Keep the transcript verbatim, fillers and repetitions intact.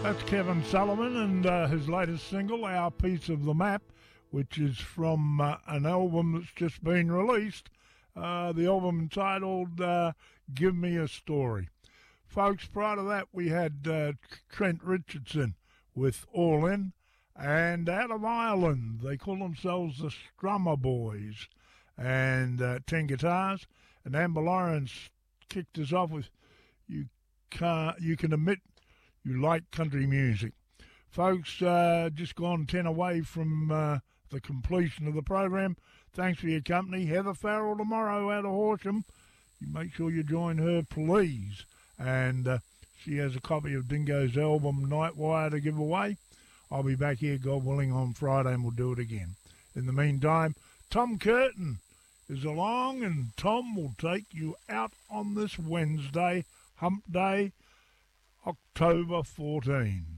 That's Kevin Sullivan and uh, his latest single, Our Piece of the Map, which is from uh, an album that's just been released. Uh, the album entitled uh, Give Me a Story. Folks, prior to that, we had uh, Trent Richardson with All In. And out of Ireland, they call themselves the Strummer Boys. And uh, ten guitars. And Amber Lawrence kicked us off with You Can't, You Can Admit You Like Country Music. Folks, uh, just gone ten away from uh, the completion of the program. Thanks for your company. Heather Farrell tomorrow out of Horsham. You make sure you join her, please. And uh, she has a copy of Dingo's album, Nightwire, to give away. I'll be back here, God willing, on Friday, and we'll do it again. In the meantime, Tom Curtin is along, and Tom will take you out on this Wednesday, Hump Day, October fourteenth.